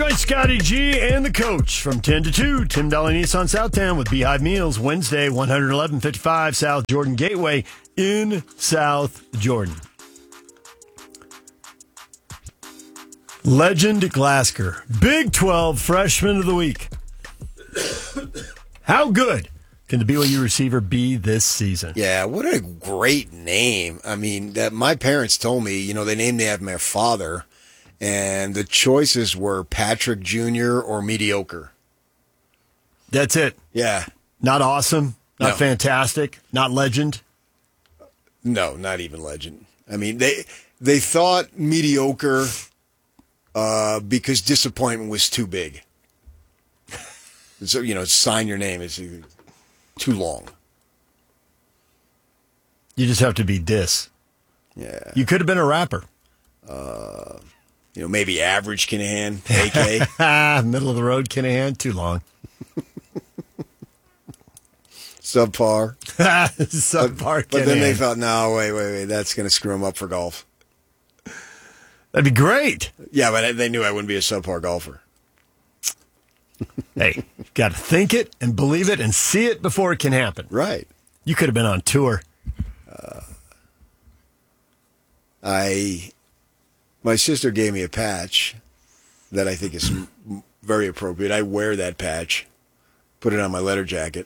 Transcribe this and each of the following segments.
Join Scotty G and the coach from 10 to 2. Tim Daly Nissan Southtown with Beehive Meals. Wednesday, 11155 South Jordan Gateway in South Jordan. Legend Glasgow, Big 12 Freshman of the Week. How good can the BYU receiver be this season? Yeah, what a great name. I mean, that my parents told me, they named me after my father, and the choices were Patrick Jr. or mediocre. That's it. Yeah. Not awesome, not No. fantastic, not legend. No, not even legend. I mean, they thought mediocre because disappointment was too big. So, sign your name is too long. You just have to be dis. Yeah. You could have been a rapper. Maybe average Kinahan, AK. Middle of the road, Kinahan, too long. Subpar. Subpar But then they Kinahan. thought, no, wait, that's going to screw him up for golf. That'd be great. Yeah, but they knew I wouldn't be a subpar golfer. Hey, you got to think it and believe it and see it before it can happen. Right. You could have been on tour. My sister gave me a patch that I think is very appropriate. I wear that patch, put it on my letter jacket,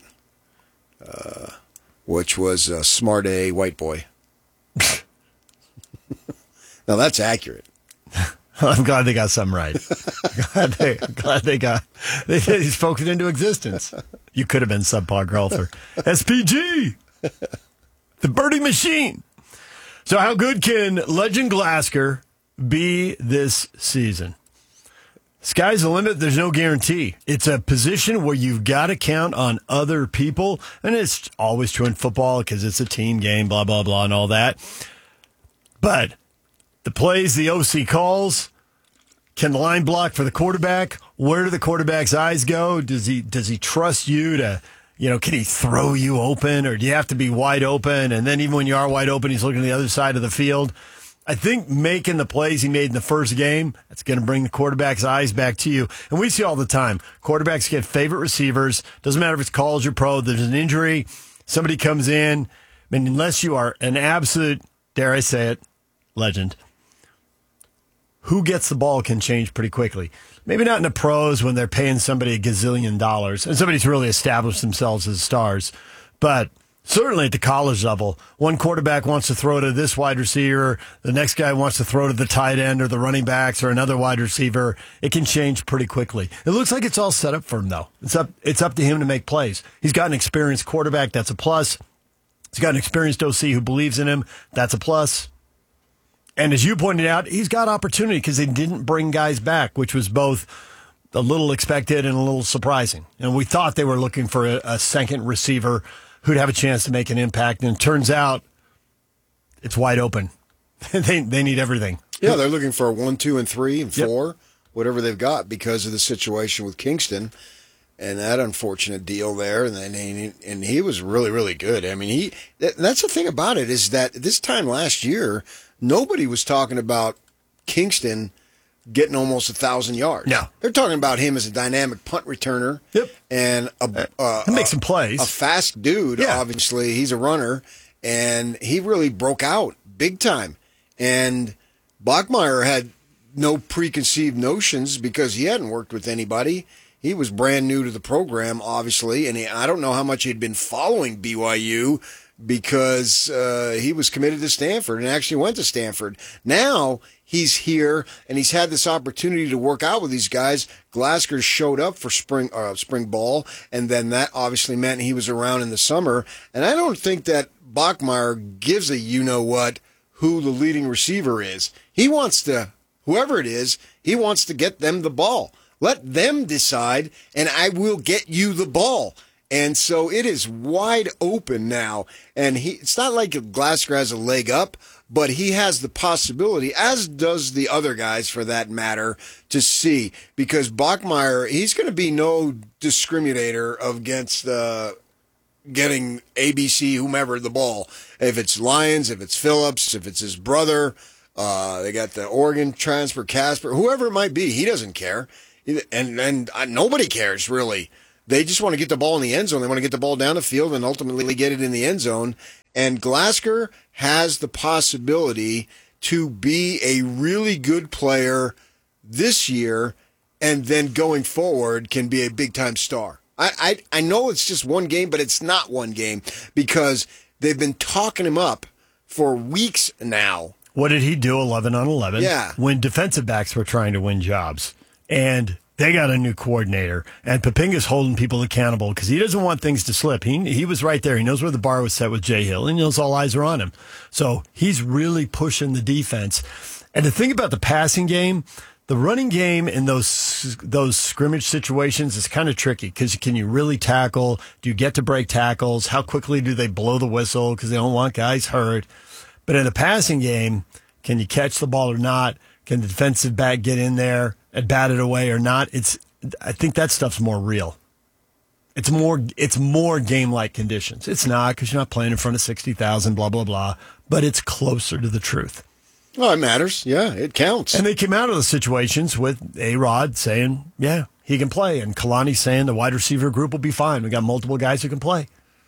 which was Smart A White Boy. Now that's accurate. I'm glad they got something right. glad they spoke it into existence. You could have been subpar golfer. SPG, the birdie machine. So how good can Legend Glasgow be this season? Sky's the limit. There's no guarantee. It's a position where you've got to count on other people. And it's always true in football because it's a team game, blah, blah, blah, and all that. But the plays the OC calls, can the line block for the quarterback? Where do the quarterback's eyes go? Does he trust you to, can he throw you open, or do you have to be wide open? And then even when you are wide open, he's looking to the other side of the field. I think making the plays he made in the first game, that's going to bring the quarterback's eyes back to you. And we see all the time, quarterbacks get favorite receivers. Doesn't matter if it's college or pro. There's an injury. Somebody comes in. I mean, unless you are an absolute, dare I say it, legend, who gets the ball can change pretty quickly. Maybe not in the pros when they're paying somebody $1 gazillion and somebody's really established themselves as stars. But certainly at the college level, one quarterback wants to throw to this wide receiver, the next guy wants to throw to the tight end or the running backs or another wide receiver. It can change pretty quickly. It looks like it's all set up for him, though. It's up to him to make plays. He's got an experienced quarterback. That's a plus. He's got an experienced OC who believes in him. That's a plus. And as you pointed out, he's got opportunity because they didn't bring guys back, which was both a little expected and a little surprising. And we thought they were looking for a second receiver who'd have a chance to make an impact. And it turns out it's wide open. They need everything. Yeah, they're looking for a 1, 2, and 3, and 4, whatever they've got because of the situation with Kingston and that unfortunate deal there. And he was really, really good. I mean, that's the thing about it is that this time last year, nobody was talking about Kingston getting almost 1,000 yards. No. They're talking about him as a dynamic punt returner. Yep. And Make some plays. A fast dude, Yeah. obviously. He's a runner. And he really broke out big time. And Bachmeier had no preconceived notions because he hadn't worked with anybody. He was brand new to the program, obviously. And I don't know how much he'd been following BYU because he was committed to Stanford and actually went to Stanford. Now he's here and he's had this opportunity to work out with these guys. Glasgow showed up for spring ball, and then that obviously meant he was around in the summer. And I don't think that Bachmeier gives a you-know-what who the leading receiver is. He wants to, whoever it is, he wants to get them the ball. Let them decide, and I will get you the ball. And so it is wide open now. And it's not like Glasgow has a leg up, but he has the possibility, as does the other guys for that matter, to see. Because Bachmeier, he's going to be no discriminator against getting ABC, whomever, the ball. If it's Lyons, if it's Phillips, if it's his brother, they got the Oregon transfer, Casper, whoever it might be, he doesn't care. And nobody cares, really. They just want to get the ball in the end zone. They want to get the ball down the field and ultimately get it in the end zone. And Glasgow has the possibility to be a really good player this year, and then going forward can be a big-time star. I know it's just one game, but it's not one game because they've been talking him up for weeks now. What did he do 11 on 11? Yeah. When defensive backs were trying to win jobs. And they got a new coordinator. And Papinga's holding people accountable because he doesn't want things to slip. He was right there. He knows where the bar was set with Jay Hill. He knows all eyes are on him. So he's really pushing the defense. And the thing about the passing game, the running game in those scrimmage situations is kind of tricky because can you really tackle? Do you get to break tackles? How quickly do they blow the whistle because they don't want guys hurt? But in the passing game, can you catch the ball or not? Can the defensive back get in there and bat it away or not? I think that stuff's more real. It's more game-like conditions. It's not because you're not playing in front of 60,000, blah, blah, blah. But it's closer to the truth. Well, it matters. Yeah, it counts. And they came out of the situations with A-Rod saying, yeah, he can play. And Kalani saying the wide receiver group will be fine. We got multiple guys who can play.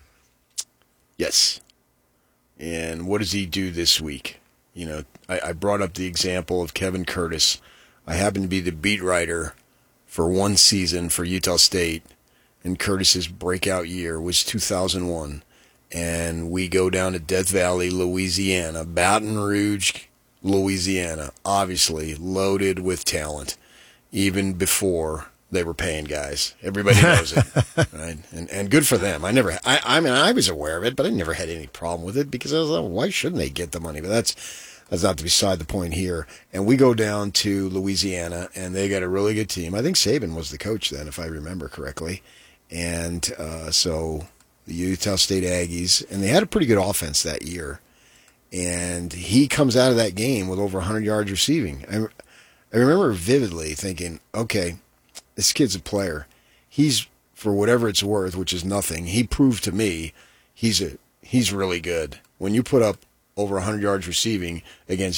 Yes. And what does he do this week? You know, I brought up the example of Kevin Curtis. I happened to be the beat writer for one season for Utah State, and Curtis's breakout year was 2001. And we go down to Death Valley, Louisiana, Baton Rouge, Louisiana, obviously loaded with talent, even before they were paying guys. Everybody knows it, right? And good for them. I mean, I was aware of it, but I never had any problem with it because I was like, why shouldn't they get the money? But that's not beside the point here. And we go down to Louisiana, and they got a really good team. I think Saban was the coach then, if I remember correctly. And so the Utah State Aggies, and they had a pretty good offense that year. And he comes out of that game with over 100 yards receiving. I remember vividly thinking, okay, this kid's a player. He's, for whatever it's worth, which is nothing, he proved to me he's really good. When you put up over 100 yards receiving against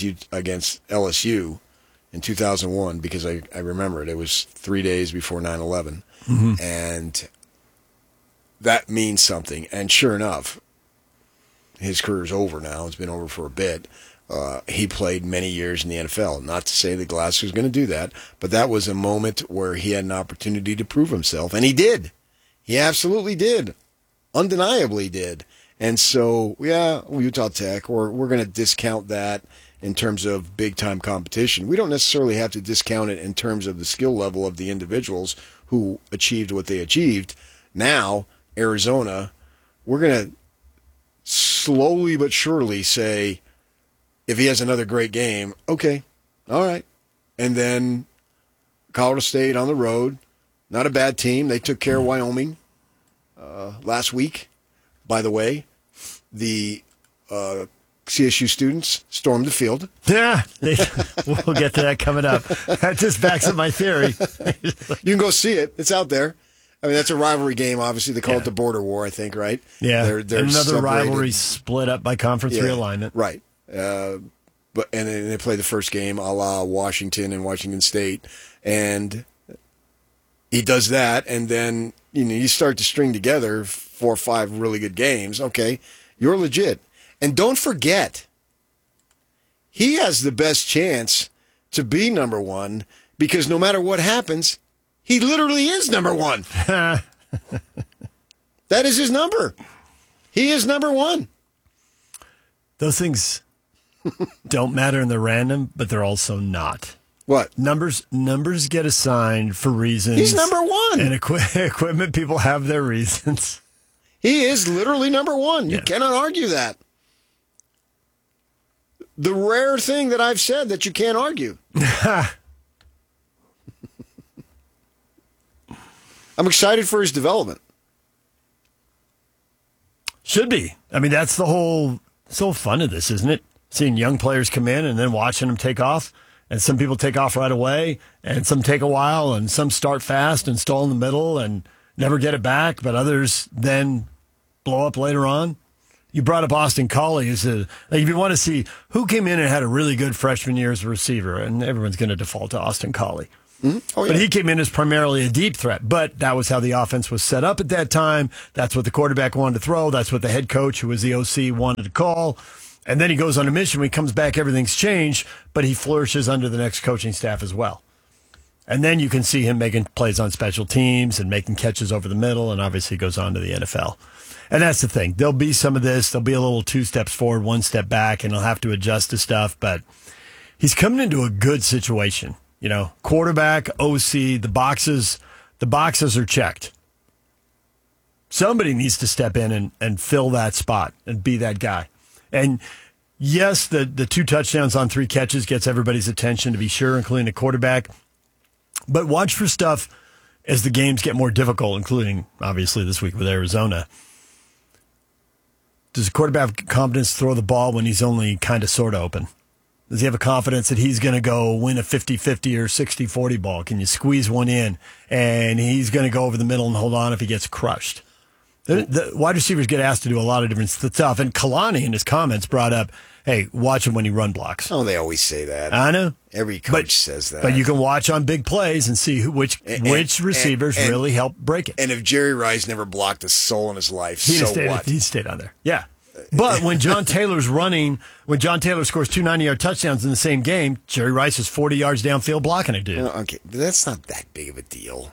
LSU in 2001, because I remember it was 3 days before 9/11, and that means something. And sure enough, his career's over now. It's been over for a bit. He played many years in the NFL. Not to say that Glasgow's going to do that, but that was a moment where he had an opportunity to prove himself, and he did. He absolutely did. Undeniably did. And so, yeah, Utah Tech, we're going to discount that in terms of big-time competition. We don't necessarily have to discount it in terms of the skill level of the individuals who achieved what they achieved. Now, Arizona, we're going to slowly but surely say, if he has another great game, okay, all right. And then Colorado State on the road, not a bad team. They took care of Wyoming last week. By the way, the CSU students stormed the field. Yeah, we'll get to that coming up. That just backs up my theory. You can go see it. It's out there. I mean, that's a rivalry game, obviously. They call it the border war, I think, right? Yeah, they're another separated. rivalry split up by conference realignment. Right. And then they play the first game a la Washington and Washington State. And he does that, and then you start to string together 4 or 5 really good games. Okay, you're legit. And don't forget, he has the best chance to be number one because no matter what happens, he literally is number one. That is his number. He is number one. Those things don't matter and they're random, but they're also not. What? Numbers get assigned for reasons. He's number one. And equipment people have their reasons. He is literally number one. You Yeah. cannot argue that. The rare thing that I've said that you can't argue. I'm excited for his development. Should be. I mean, that's the whole fun of this, isn't it? Seeing young players come in and then watching them take off. And some people take off right away, and some take a while, and some start fast and stall in the middle and never get it back, but others then blow up later on. You brought up Austin Collie. If you want to see who came in and had a really good freshman year as a receiver, and everyone's going to default to Austin Collie. Oh, yeah. But he came in as primarily a deep threat. But that was how the offense was set up at that time. That's what the quarterback wanted to throw. That's what the head coach, who was the OC, wanted to call. And then he goes on a mission. When he comes back, everything's changed, but he flourishes under the next coaching staff as well. And then you can see him making plays on special teams and making catches over the middle, and obviously goes on to the NFL. And that's the thing. There'll be some of this. There'll be a little 2 steps forward, 1 step back, and he'll have to adjust to stuff. But he's coming into a good situation. You know, quarterback, OC, the boxes are checked. Somebody needs to step in and fill that spot and be that guy. And yes, the 2 touchdowns on 3 catches gets everybody's attention, to be sure, including the quarterback. But watch for stuff as the games get more difficult, including, obviously, this week with Arizona. Does the quarterback have confidence to throw the ball when he's only kind of sort of open? Does he have a confidence that he's going to go win a 50-50 or 60-40 ball? Can you squeeze one in and he's going to go over the middle and hold on if he gets crushed? The wide receivers get asked to do a lot of different stuff. And Kalani in his comments brought up, hey, watch him when he run blocks. Oh, they always say that. I know. Every coach says that. But you can watch on big plays and see which receivers really help break it. And if Jerry Rice never blocked a soul in his life, what? He stayed on there. Yeah. But when John Taylor's running, when John Taylor scores 2 90-yard touchdowns in the same game, Jerry Rice is 40 yards downfield blocking a dude. Okay, but that's not that big of a deal.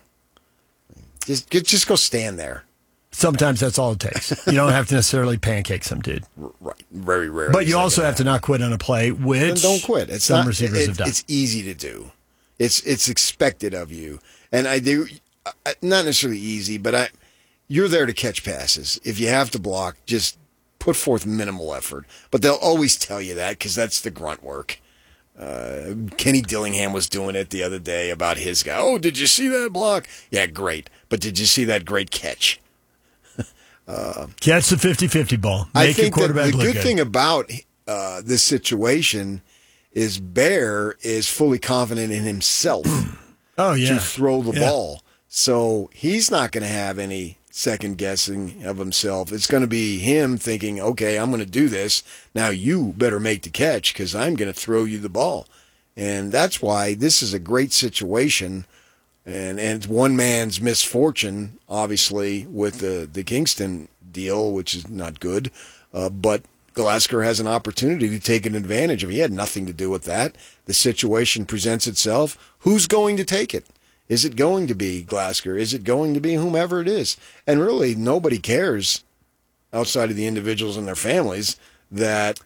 Just go stand there. Sometimes that's all it takes. You don't have to necessarily pancake some dude. Right. Very rarely. But you also have to not quit on a play, which then don't quit. Receivers have done. It's easy to do. It's expected of you. And I do, not necessarily easy, but you're there to catch passes. If you have to block, just put forth minimal effort. But they'll always tell you that because that's the grunt work. Kenny Dillingham was doing it the other day about his guy. Oh, did you see that block? Yeah, great. But did you see that great catch? Catch the 50-50 ball. Make I think your that quarterback the look good thing about this situation is Bear is fully confident in himself to throw the ball. So he's not going to have any second guessing of himself. It's going to be him thinking, okay, I'm going to do this. Now you better make the catch because I'm going to throw you the ball. And that's why this is a great situation. And it's one man's misfortune, obviously, with the Kingston deal, which is not good. But Glasgow has an opportunity to take an advantage of it. He had nothing to do with that. The situation presents itself. Who's going to take it? Is it going to be Glasgow? Is it going to be whomever it is? And really, nobody cares outside of the individuals and their families that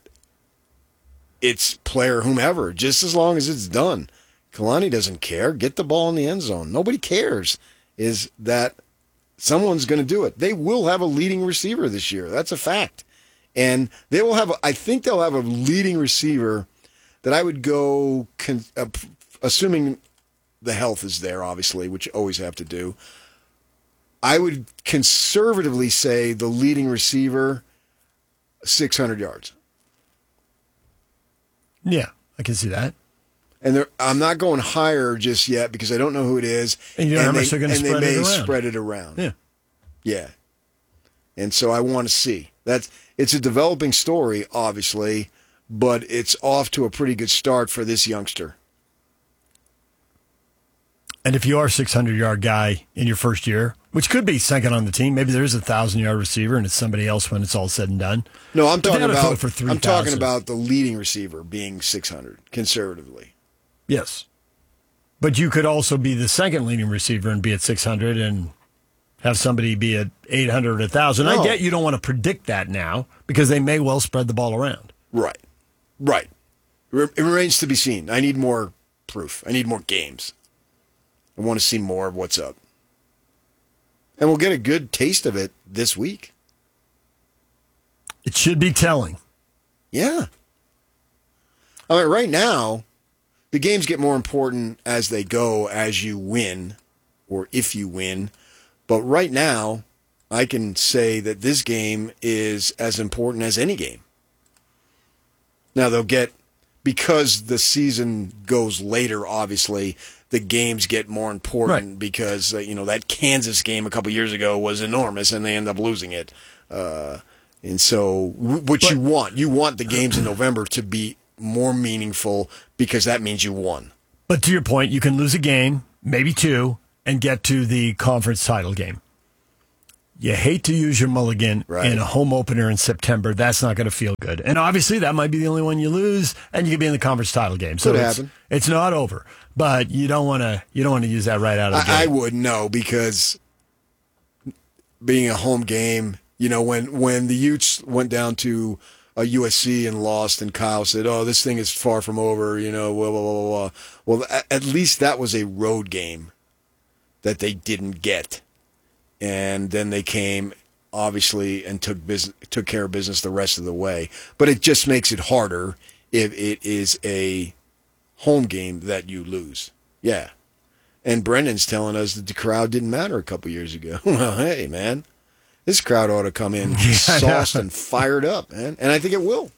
it's player whomever, just as long as it's done. Kalani doesn't care. Get the ball in the end zone. Nobody cares. Is that someone's going to do it. They will have a leading receiver this year. That's a fact. And they will have, I think they'll have a leading receiver that I would go, assuming the health is there, obviously, which you always have to do. I would conservatively say the leading receiver, 600 yards. Yeah, I can see that. And I'm not going higher just yet because I don't know who it is. And you know how much they're going to spread it around. And they may spread it around. Yeah. Yeah. And so I want to see. It's a developing story, obviously, but it's off to a pretty good start for this youngster. And if you are a 600-yard guy in your first year, which could be second on the team, maybe there is a 1,000-yard receiver and it's somebody else when it's all said and done. No, I'm talking about the leading receiver being 600 conservatively. Yes. But you could also be the second leading receiver and be at 600 and have somebody be at 800 or 1,000. No. I get you don't want to predict that now because they may well spread the ball around. Right. It remains to be seen. I need more proof. I need more games. I want to see more of what's up. And we'll get a good taste of it this week. It should be telling. Yeah. I mean, right now, the games get more important as they go, as you win, or if you win. But right now, I can say that this game is as important as any game. Now, they'll get, because the season goes later, obviously, the games get more important because, that Kansas game a couple years ago was enormous and they end up losing it. And so you want the games in November to be more meaningful because that means you won. But to your point, you can lose a game, maybe two, and get to the conference title game. You hate to use your mulligan in a home opener in September. That's not going to feel good. And obviously, that might be the only one you lose, and you could be in the conference title game. So it's not over. But you don't want to use that right out of the gate. I would know, because being a home game, when the Utes went down to USC and lost, and Kyle said, "Oh, this thing is far from over," blah, blah, blah, blah. Well, at least that was a road game that they didn't get. And then they came, obviously, and took care of business the rest of the way. But it just makes it harder if it is a home game that you lose. Yeah. And Brendan's telling us that the crowd didn't matter a couple years ago. Well, hey, man, this crowd ought to come in sauced and fired up, man. And I think it will.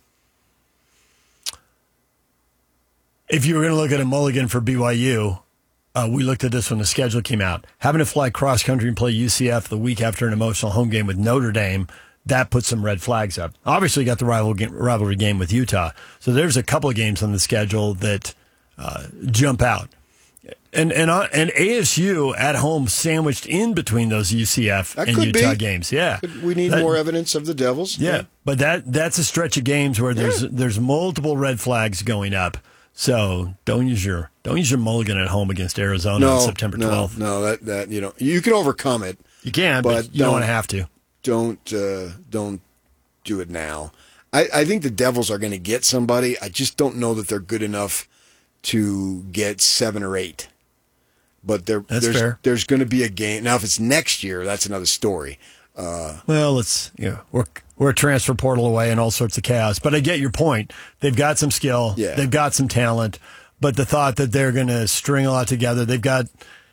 If you were going to look at a mulligan for BYU, we looked at this when the schedule came out. Having to fly cross-country and play UCF the week after an emotional home game with Notre Dame, that put some red flags up. Obviously, you got the rivalry game with Utah. So there's a couple of games on the schedule that jump out. And ASU at home sandwiched in between those UCF and Utah games. Yeah. We need more evidence of the Devils. Yeah. But that's a stretch of games where there's multiple red flags going up. So don't use your mulligan at home against Arizona on September 12th. No, that you can overcome it. You can, but you don't want to have to. Don't do it now. I think the Devils are going to get somebody. I just don't know that they're good enough to get 7 or 8. But there's going to be a game. Now, if it's next year, that's another story. Well, we're a transfer portal away and all sorts of chaos. But I get your point. They've got some skill. Yeah. They've got some talent. But the thought that they're going to string a lot together, they've got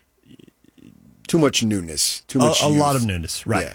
too much newness. Too much a lot of newness. Right.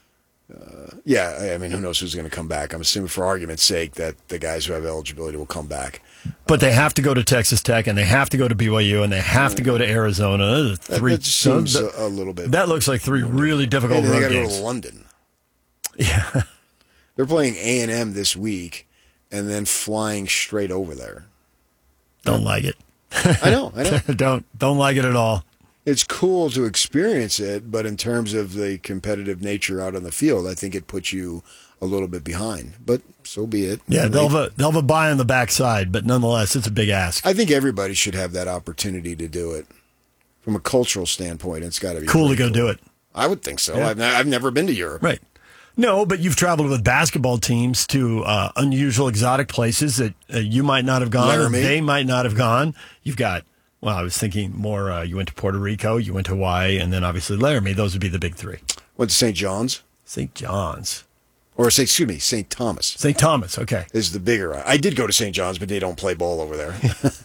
Yeah. I mean, who knows who's going to come back? I'm assuming, for argument's sake, that the guys who have eligibility will come back. But they have to go to Texas Tech, and they have to go to BYU, and they have to go to Arizona. That seems a little bit. That looks like 3 really difficult road games. They got to go to London. Yeah. They're playing A&M this week, and then flying straight over there. Don't like it. I know. Don't like it at all. It's cool to experience it, but in terms of the competitive nature out on the field, I think it puts you a little bit behind. But so be it. Yeah, they'll have a bye on the backside, but nonetheless, it's a big ask. I think everybody should have that opportunity to do it. From a cultural standpoint, it's got to be cool to go do it. I would think so. Yeah. I've never been to Europe. Right. No, but you've traveled with basketball teams to unusual, exotic places that you might not have gone, or they might not have gone. You've got, well, I was thinking more, you went to Puerto Rico, you went to Hawaii, and then obviously Laramie. Those would be the big 3. Went to St. John's. St. John's. Or, St. Thomas. St. Thomas, okay. Is the bigger. I did go to St. John's, but they don't play ball over there.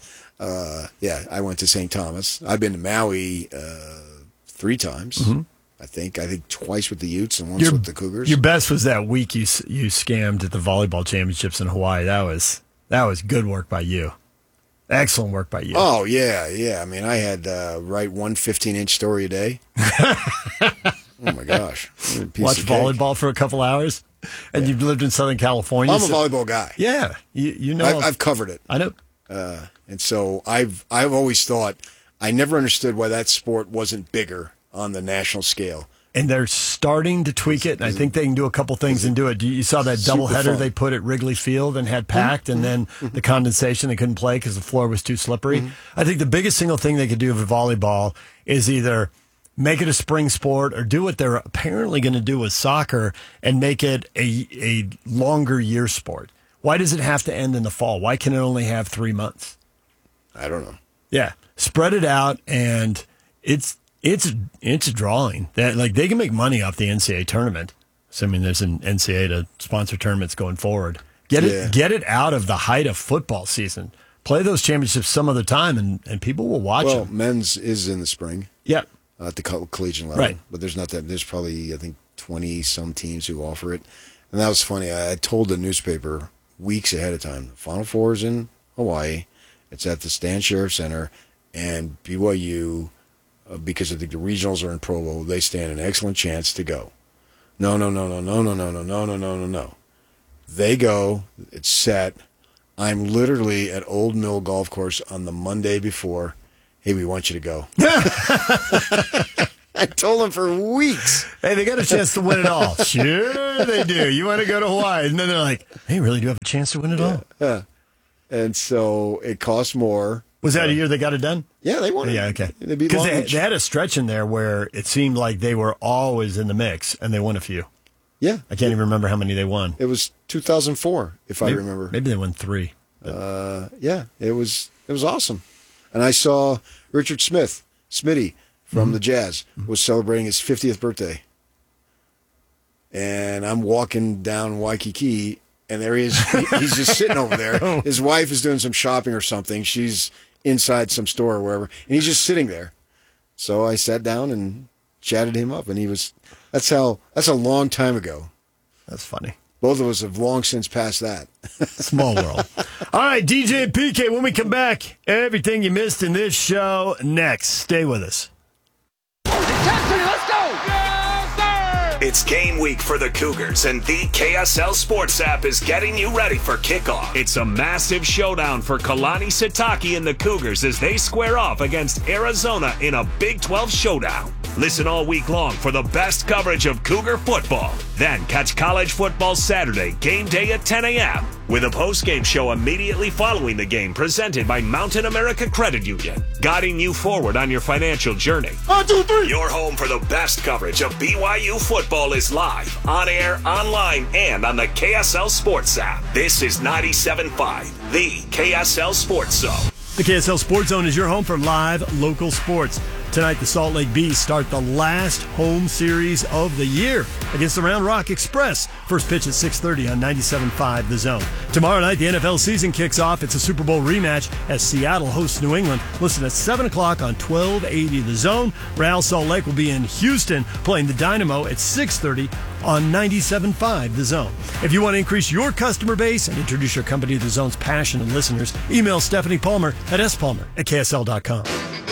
Yeah, I went to St. Thomas. I've been to Maui 3 times. Mm-hmm. I think twice with the Utes and once with the Cougars. Your best was that week you scammed at the volleyball championships in Hawaii. That was good work by you. Excellent work by you. Oh, yeah. I mean, I had write 1 15-inch story a day. Oh, my gosh. Watch volleyball for a couple hours? And you've lived in Southern California. I'm a volleyball guy. Yeah. You know. I've covered it. I know. And so I've always thought, I never understood why that sport wasn't bigger on the national scale. And they're starting to tweak it, and I think they can do a couple things and do it. You saw that doubleheader they put at Wrigley Field and had packed, and then the condensation, they couldn't play because the floor was too slippery. I think the biggest single thing they could do for volleyball is either make it a spring sport or do what they're apparently going to do with soccer and make it a longer year sport. Why does it have to end in the fall? Why can it only have 3 months? I don't know. Yeah. Spread it out, and it's a drawing that, like, they can make money off the NCAA tournament, assuming there's an NCAA to sponsor tournaments going forward. Get it out of the height of football season. Play those championships some other time, and people will watch them. Well, men's is in the spring. Yeah, at the collegiate level, right? But there's not that. There's probably, I think, 20 some teams who offer it, and that was funny. I told the newspaper weeks ahead of time. Final Four is in Hawaii. It's at the Stan Sheriff Center, and BYU. Because I think the regionals are in Provo, they stand an excellent chance to go. No. They go. It's set. I'm literally at Old Mill Golf Course on the Monday before, hey, we want you to go. I told them for weeks. Hey, they got a chance to win it all. Sure they do. You want to go to Hawaii. And then they're like, hey, really do have a chance to win it all? Yeah. And so it cost more. Was that a year they got it done? Yeah, they won it. Yeah, okay. Because they had a stretch in there where it seemed like they were always in the mix, and they won a few. Yeah. I can't even remember how many they won. It was 2004, if I remember. Maybe they won 3. Yeah, it was awesome. And I saw Richard Smitty from the Jazz, was celebrating his 50th birthday. And I'm walking down Waikiki, and there he is. He's just sitting over there. His wife is doing some shopping or something. She's inside some store or wherever, and he's just sitting there. So I sat down and chatted him up, and that's a long time ago. That's funny. Both of us have long since passed that. Small world. All right, DJ and PK, when we come back, everything you missed in this show next. Stay with us. Let's go! Yes, sir! It's game week for the Cougars, and the KSL Sports app is getting you ready for kickoff. It's a massive showdown for Kalani Sitake and the Cougars as they square off against Arizona in a Big 12 showdown. Listen all week long for the best coverage of Cougar football. Then catch college football Saturday, game day at 10 a.m. with a post-game show immediately following the game presented by Mountain America Credit Union, guiding you forward on your financial journey. 1, 2, 3. Your home for the best coverage of BYU football is live, on air, online, and on the KSL Sports app. This is 97.5, the KSL Sports Zone. The KSL Sports Zone is your home for live local sports. Tonight, the Salt Lake Bees start the last home series of the year against the Round Rock Express. First pitch at 6:30 on 97.5 The Zone. Tomorrow night, the NFL season kicks off. It's a Super Bowl rematch as Seattle hosts New England. Listen at 7 o'clock on 1280 The Zone. Real Salt Lake will be in Houston playing the Dynamo at 6:30 on 97.5 The Zone. If you want to increase your customer base and introduce your company to The Zone's passionate listeners, email Stephanie Palmer at spalmer@ksl.com.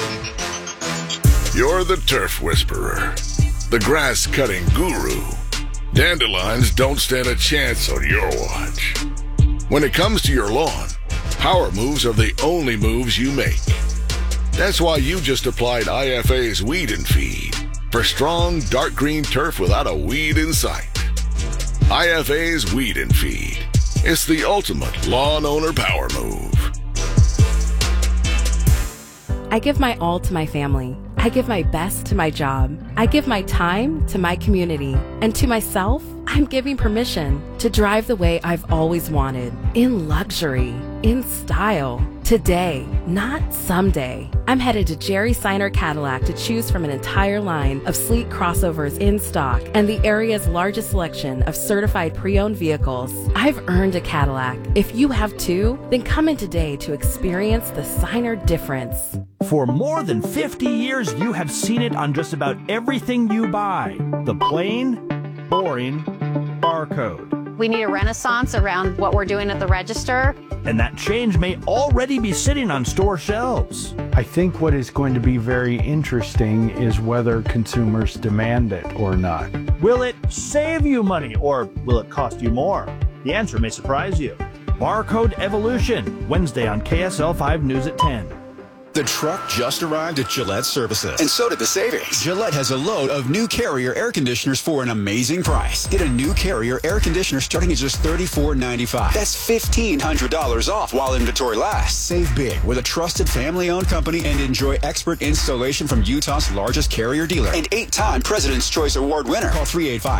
You're the turf whisperer, the grass-cutting guru. Dandelions don't stand a chance on your watch. When it comes to your lawn, power moves are the only moves you make. That's why you just applied IFA's Weed and Feed for strong, dark green turf without a weed in sight. IFA's Weed and Feed. It's the ultimate lawn owner power move. I give my all to my family. I give my best to my job. I give my time to my community. And to myself, I'm giving permission to drive the way I've always wanted. In luxury, in style. Today, not someday. I'm headed to Jerry Seiner Cadillac to choose from an entire line of sleek crossovers in stock and the area's largest selection of certified pre-owned vehicles. I've earned a Cadillac. If you have too, then come in today to experience the Seiner difference. For more than 50 years, you have seen it on just about everything you buy. The plain, boring barcode. We need a renaissance around what we're doing at the register. And that change may already be sitting on store shelves. I think what is going to be very interesting is whether consumers demand it or not. Will it save you money or will it cost you more? The answer may surprise you. Barcode Evolution, Wednesday on KSL 5 News at 10. The truck just arrived at Gillette Services. And so did the savings. Gillette has a load of new Carrier air conditioners for an amazing price. Get a new Carrier air conditioner starting at just $34.95. That's $1,500 off while inventory lasts. Save big with a trusted family-owned company and enjoy expert installation from Utah's largest Carrier dealer. And 8-time President's Choice Award winner. Call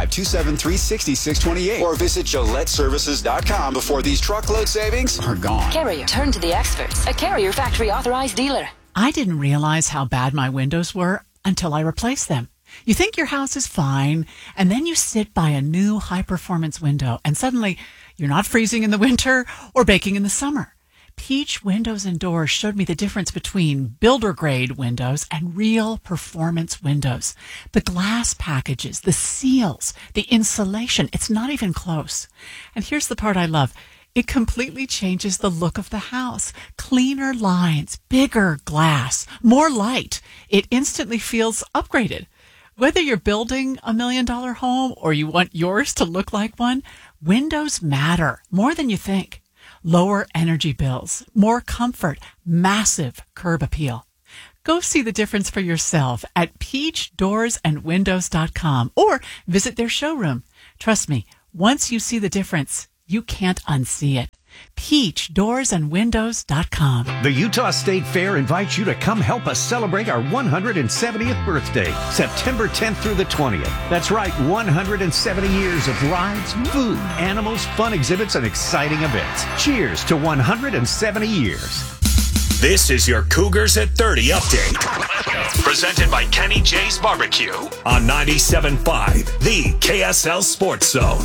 385-273-6628 or visit GilletteServices.com before these truckload savings are gone. Carrier, turn to the experts. A Carrier factory authorized dealer. I didn't realize how bad my windows were until I replaced them. You think your house is fine, and then you sit by a new high-performance window, and suddenly you're not freezing in the winter or baking in the summer. Peach Windows and Doors showed me the difference between builder-grade windows and real performance windows. The glass packages, the seals, the insulation, it's not even close. And here's the part I love. It completely changes the look of the house. Cleaner lines, bigger glass, more light. It instantly feels upgraded. Whether you're building $1 million home or you want yours to look like one, windows matter more than you think. Lower energy bills, more comfort, massive curb appeal. Go see the difference for yourself at peachdoorsandwindows.com or visit their showroom. Trust me, once you see the difference, you can't unsee it. peachdoorsandwindows.com. The Utah State Fair invites you to come help us celebrate our 170th birthday, September 10th through the 20th. That's right, 170 years of rides, food, animals, fun exhibits, and exciting events. Cheers to 170 years. This is your Cougars at 30 update. Presented by Kenny J's Barbecue on 97.5, the KSL Sports Zone.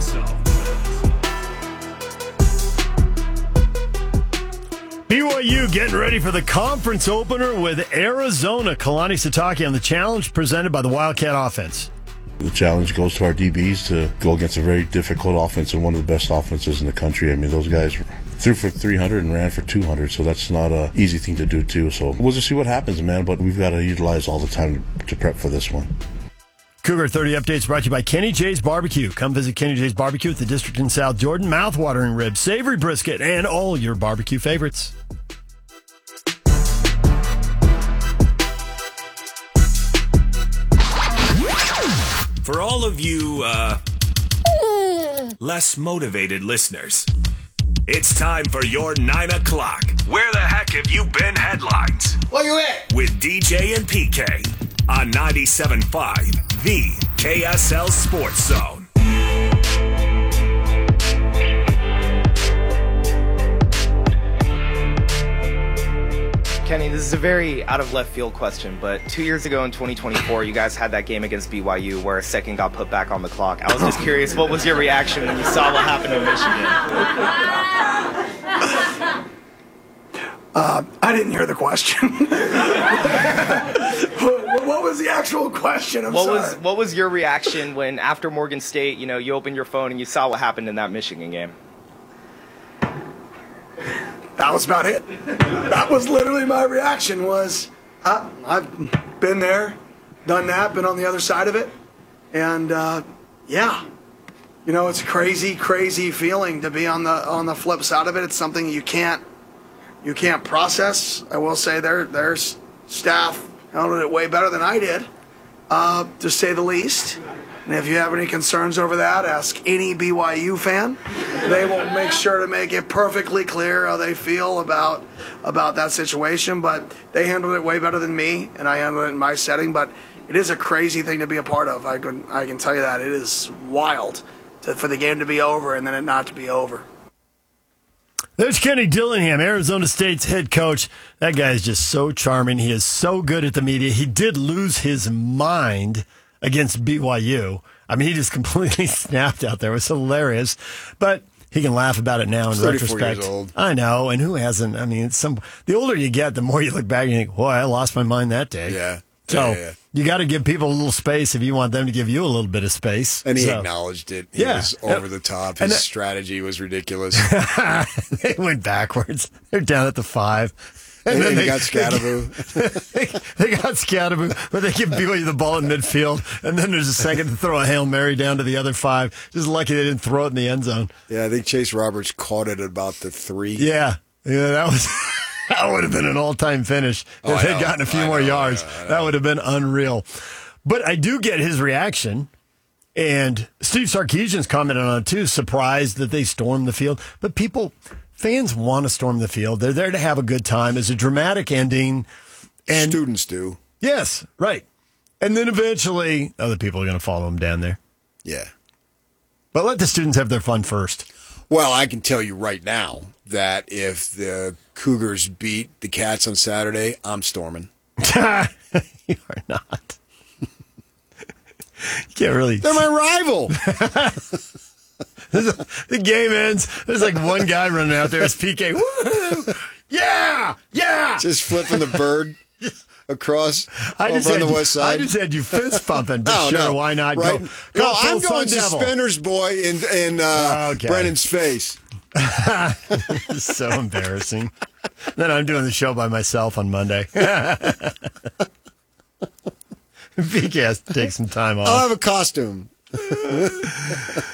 BYU getting ready for the conference opener with Arizona. Kalani Sitake on the challenge presented by the Wildcat offense. The challenge goes to our DBs to go against a very difficult offense and one of the best offenses in the country. I mean, those guys threw for 300 and ran for 200, so that's not an easy thing to do, too. So we'll just see what happens, man, but we've got to utilize all the time to prep for this one. Cougar 30 updates brought to you by Kenny J's Barbecue. Come visit Kenny J's Barbecue at the district in South Jordan. Mouth-watering ribs, savory brisket, and all your barbecue favorites. For all of you, less motivated listeners, it's time for your 9 o'clock. Where the heck have you been headlines? Where you at? With DJ and PK on 97.5, the KSL Sports Zone. Kenny, this is a very out of left field question, but 2 years ago in 2024, you guys had that game against BYU where a second got put back on the clock. I was just curious, what was your reaction when you saw what happened in Michigan? I didn't hear the question. What was the actual question? What was your reaction when after Morgan State, you opened your phone and you saw what happened in that Michigan game? That was about it. That was literally my reaction was, I've been there, done that, been on the other side of it. And, yeah, it's a crazy, crazy feeling to be on the flip side of it. It's something you can't process. I will say their staff handled it way better than I did, to say the least. And if you have any concerns over that, ask any BYU fan. They will make sure to make it perfectly clear how they feel about that situation. But they handled it way better than me, and I handled it in my setting. But it is a crazy thing to be a part of. I can tell you that. It is wild for the game to be over and then it not to be over. There's Kenny Dillingham, Arizona State's head coach. That guy is just so charming. He is so good at the media. He did lose his mind against BYU. I mean, he just completely snapped out there. It was hilarious. But he can laugh about it now in 34 retrospect. Years old. I know, and who hasn't? I mean, the older you get, the more you look back and you think, boy, I lost my mind that day. Yeah. So you got to give people a little space if you want them to give you a little bit of space. And he acknowledged it. He was over the top. His strategy was ridiculous. They went backwards. They're down at the 5. And then they got Scatteraboo. They got Scatteraboo, but they give BYU the ball in midfield, and then there's a second to throw a Hail Mary down to the other 5. Just lucky they didn't throw it in the end zone. Yeah, I think Chase Roberts caught it at about the 3. Yeah, that would have been an all-time finish if they'd gotten a few more yards. That would have been unreal. But I do get his reaction, and Steve Sarkisian's commented on it too, surprised that they stormed the field. But fans want to storm the field. They're there to have a good time. It's a dramatic ending. And students do. Yes, right. And then eventually other people are going to follow them down there. Yeah. But let the students have their fun first. Well, I can tell you right now that if the Cougars beat the Cats on Saturday, I'm storming. You are not. You can't really. They're my rival. The game ends. There's like one guy running out there. It's PK. Woo! Yeah! Yeah! Just flipping the bird across on the west side. I just had you fist pumping. But no, why not right? go I'm full going Sun Devil. suspenders, boy, in Brennan's face. It's so embarrassing. Then I'm doing the show by myself on Monday. PK has to take some time off. I'll have a costume.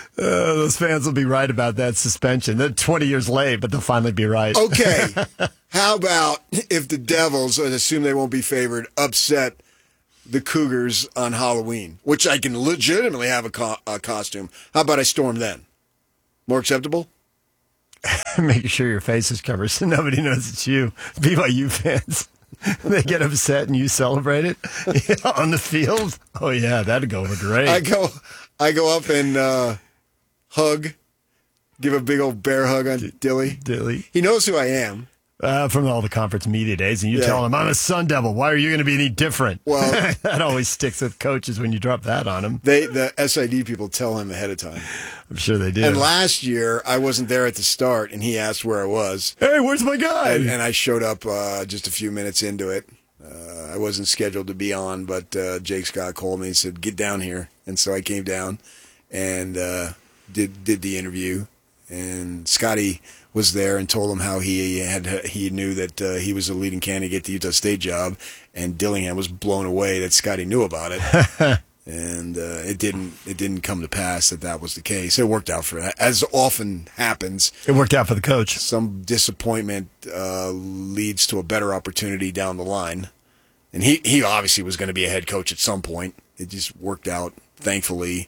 Those fans will be right about that suspension. They're 20 years late, but they'll finally be right. Okay. How about if the Devils, and assume they won't be favored, upset the Cougars on Halloween, which I can legitimately have a costume. How about I storm then? More acceptable? Making sure your face is covered so nobody knows it's you. BYU fans, they get upset and you celebrate it on the field. Oh yeah, that'd go over great. I go up and hug, give a big old bear hug on Dilly. He knows who I am. From all the conference media days, and you tell him, I'm a Sun Devil. Why are you going to be any different? Well, that always sticks with coaches when you drop that on them. The SID people tell him ahead of time. I'm sure they do. And last year, I wasn't there at the start, and he asked where I was. Hey, where's my guy? And I showed up just a few minutes into it. I wasn't scheduled to be on, but Jake Scott called me and said, get down here. And so I came down and did the interview. And Scotty was there and told him how he knew that he was the leading candidate to get the Utah State job, and Dillingham was blown away that Scotty knew about it. And it didn't come to pass that was the case. It worked out for that, as often happens. It worked out for the coach. Some disappointment leads to a better opportunity down the line, and he obviously was going to be a head coach at some point. It just worked out, thankfully.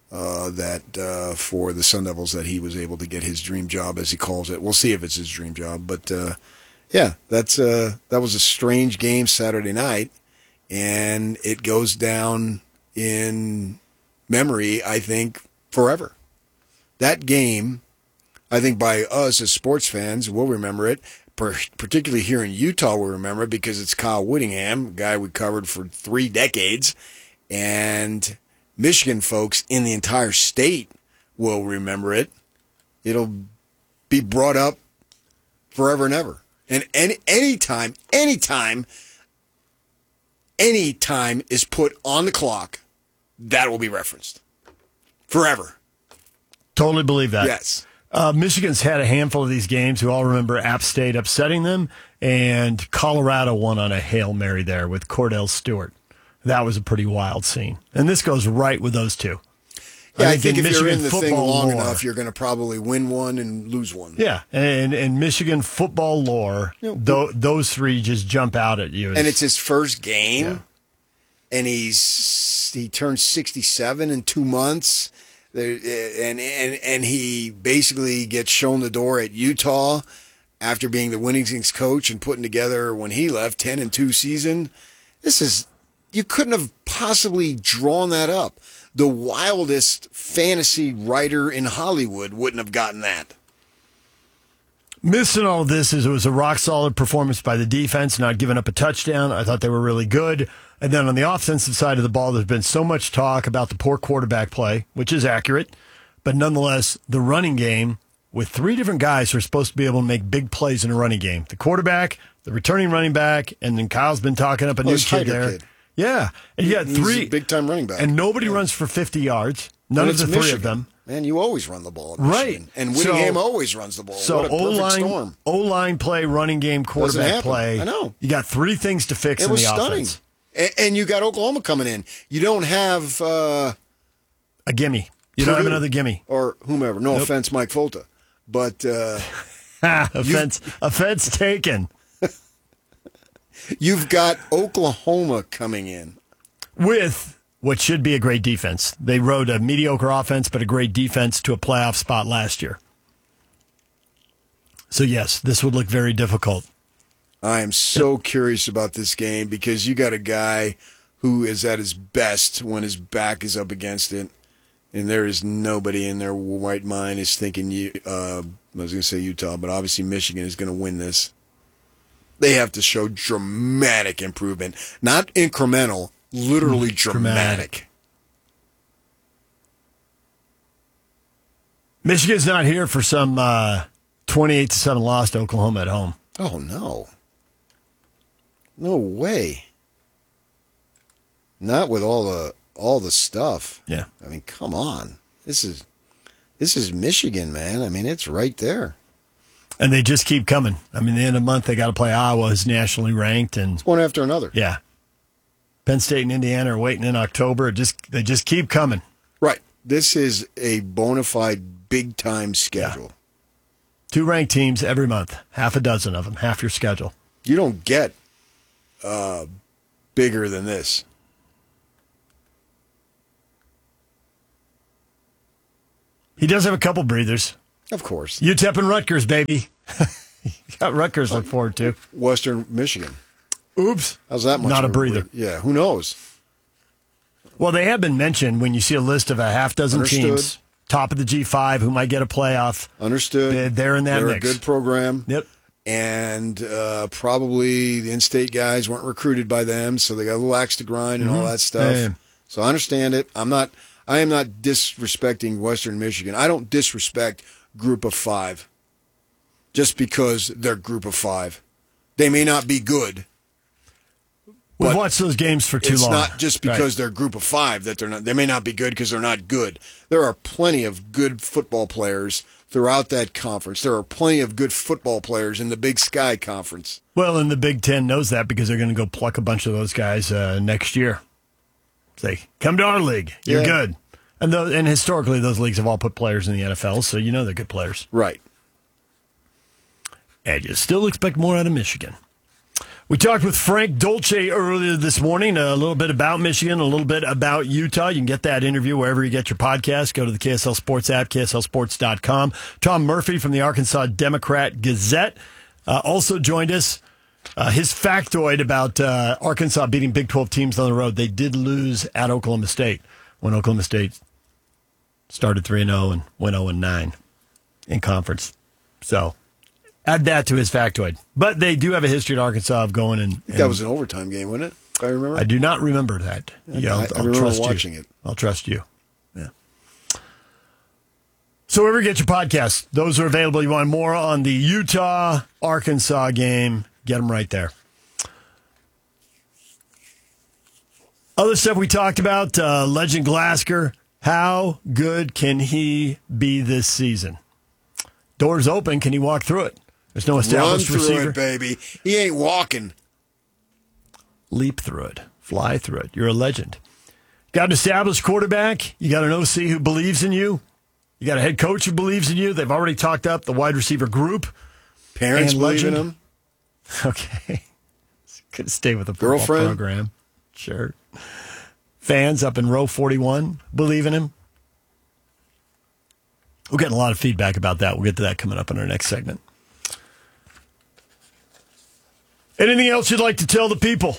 That for the Sun Devils, that he was able to get his dream job, as he calls it. We'll see if it's his dream job, but yeah, that was a strange game Saturday night, and it goes down in memory, I think, forever. That game, I think, by us as sports fans, we'll remember it. Particularly here in Utah, we'll remember it because it's Kyle Whittingham, a guy we covered for 3 decades, and Michigan folks in the entire state will remember it. It'll be brought up forever and ever. And anytime is put on the clock, that will be referenced. Forever. Totally believe that. Yes. Michigan's had a handful of these games. We all remember App State upsetting them, and Colorado won on a Hail Mary there with Cordell Stewart. That was a pretty wild scene. And this goes right with those two. Yeah, I think if you're in the thing long lore, enough, you're going to probably win one and lose one. Yeah, and Michigan football lore, those three just jump out at you. And it's his first game, and he turned 67 in 2 months, and he basically gets shown the door at Utah after being the Winning Wings coach and putting together, when he left, 10-2 season. You couldn't have possibly drawn that up. The wildest fantasy writer in Hollywood wouldn't have gotten that. Missing all of this is it was a rock-solid performance by the defense, not giving up a touchdown. I thought they were really good. And then on the offensive side of the ball, there's been so much talk about the poor quarterback play, which is accurate. But nonetheless, the running game, with 3 different guys who are supposed to be able to make big plays in a running game. The quarterback, the returning running back, and then Kyle's been talking up a new kid there. Kid. Yeah, and you got 3 big-time running back, and nobody runs for 50 yards. None of the Michigan. 3 of them. Man, you always run the ball at Michigan. Right, and Whittingham always runs the ball. So what a perfect storm. O-line play, running game, quarterback play. I know. You got 3 things to fix in the offense. And you got Oklahoma coming in. You don't have a gimme. You don't have another gimme or whomever. No offense, Mike Folta, but offense taken. You've got Oklahoma coming in with what should be a great defense. They rode a mediocre offense, but a great defense to a playoff spot last year. So, yes, this would look very difficult. I am so curious about this game because you got a guy who is at his best when his back is up against it, and there is nobody in their right mind is thinking, I was going to say Utah, but obviously Michigan is going to win this. They have to show dramatic improvement. Not incremental, literally dramatic. Michigan's not here for some 28-7 loss to Oklahoma at home. Oh, no. No way. Not with all the stuff. Yeah. I mean, come on. This is Michigan, man. I mean, it's right there. And they just keep coming. I mean, the end of the month, they got to play Iowa, who's nationally ranked. And it's one after another. Yeah. Penn State and Indiana are waiting in October. They just keep coming. Right. This is a bona fide big-time schedule. 2 ranked teams every month, half a dozen of them, half your schedule. You don't get bigger than this. He does have a couple breathers. Of course. UTEP and Rutgers, baby. You got Rutgers to look forward to. Western Michigan. Oops. How's that much? Not a breather. Yeah, who knows? Well, they have been mentioned when you see a list of a half dozen teams, top of the G5, who might get a playoff. Understood. They're in that They're mix. a good program. Yep. And probably the in-state guys weren't recruited by them, so they got a little axe to grind and all that stuff. Yeah. So I understand it. I am not disrespecting Western Michigan. I don't disrespect Group of 5 just because they're Group of 5. They may not be good. We've watched those games for too long. It's not just because they're Group of 5 that they're not. They may not be good because they're not good. There are plenty of good football players throughout that conference. There are plenty of good football players in the Big Sky Conference. Well, and the Big Ten knows that because they're going to go pluck a bunch of those guys next year. Say, come to our league. You're good. And historically, those leagues have all put players in the NFL, so you know they're good players. Right. And you still expect more out of Michigan. We talked with Frank Dolce earlier this morning, a little bit about Michigan, a little bit about Utah. You can get that interview wherever you get your podcast. Go to the KSL Sports app, KSLSports.com. Tom Murphy from the Arkansas Democrat-Gazette also joined us. His factoid about Arkansas beating Big 12 teams on the road. They did lose at Oklahoma State when Oklahoma State started 3-0 and went 0-9 in conference. So add that to his factoid. But they do have a history at Arkansas of going and that was an overtime game, wasn't it? If I remember. I do not remember that. I remember watching it. I'll trust you. Yeah. So wherever you get your podcasts, those are available. You want more on the Utah-Arkansas game, get them right there. Other stuff we talked about, Legend Glasgow. How good can he be this season? Doors open. Can he walk through it? There's no established Run through receiver. it, baby. He ain't walking. Leap through it. Fly through it. You're a legend. Got an established quarterback. You got an OC who believes in you. You got a head coach who believes in you. They've already talked up the wide receiver group. Parents believe in him. Okay. Could stay with the football Girlfriend program. Sure. Fans up in row 41 believe in him. We're getting a lot of feedback about that. We'll get to that coming up in our next segment. Anything else you'd like to tell the people?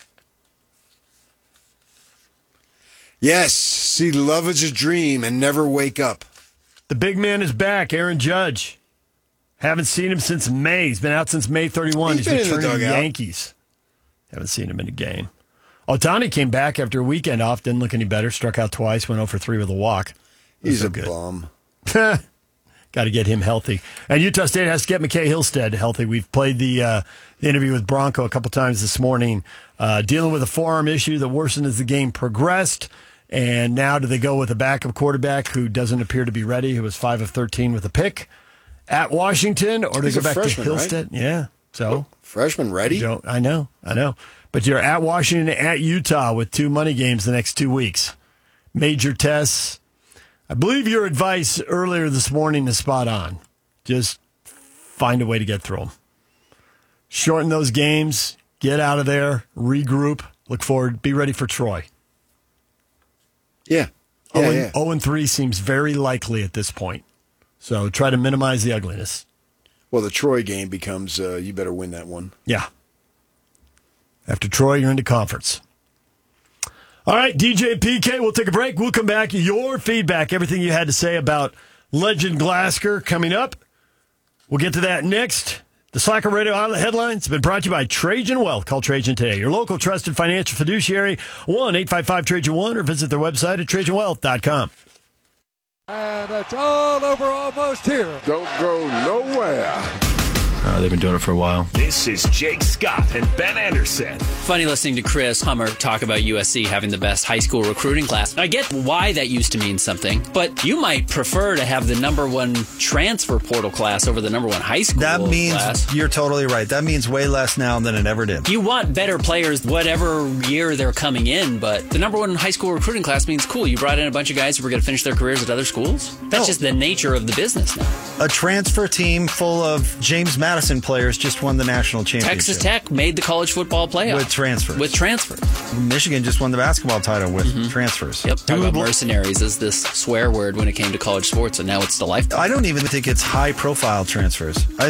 Yes. See, love is a dream and never wake up. The big man is back, Aaron Judge. Haven't seen him since May. He's been out since May 31. He's returning to the Yankees. Haven't seen him in a game. Ohtani came back after a weekend off, didn't look any better, struck out twice, went 0 for 3 with a walk. He's a bum. Got to get him healthy. And Utah State has to get McKay Hillstead healthy. We've played the interview with Bronco a couple times this morning, dealing with a forearm issue that worsened as the game progressed. And now do they go with a backup quarterback who doesn't appear to be ready, who was 5 of 13 with a pick at Washington, or do they go back to Hillstead? Right? Yeah. So freshman ready? I know. But you're at Washington, at Utah with 2 money games the next 2 weeks. Major tests. I believe your advice earlier this morning is spot on. Just find a way to get through them. Shorten those games. Get out of there. Regroup. Look forward. Be ready for Troy. Yeah. 0-3 seems very likely at this point. So try to minimize the ugliness. Well, the Troy game becomes you better win that one. Yeah. After Troy, you're into conference. All right, DJ PK, we'll take a break. We'll come back. Your feedback, everything you had to say about Legend Glasgow coming up. We'll get to that next. The Slacker Radio Outlet headlines have been brought to you by Trajan Wealth. Call Trajan today, your local trusted financial fiduciary, 1-855-TRAJAN1, or visit their website at TrajanWealth.com. And it's all over almost here. Don't go nowhere. They've been doing it for a while. This is Jake Scott and Ben Anderson. Funny listening to Chris Hummer talk about USC having the best high school recruiting class. I get why that used to mean something, but you might prefer to have the number one transfer portal class over the number one high school class. That means you're totally right. That means way less now than it ever did. You want better players whatever year they're coming in, but the number one high school recruiting class means cool. You brought in a bunch of guys who were going to finish their careers at other schools. That's just the nature of the business now. A transfer team full of James Madison players just won the national championship. Texas Tech made the college football playoff. With transfers. Michigan just won the basketball title with transfers. Yep. Talk about mercenaries as this swear word when it came to college sports, and now it's the life. I don't even think it's high-profile transfers.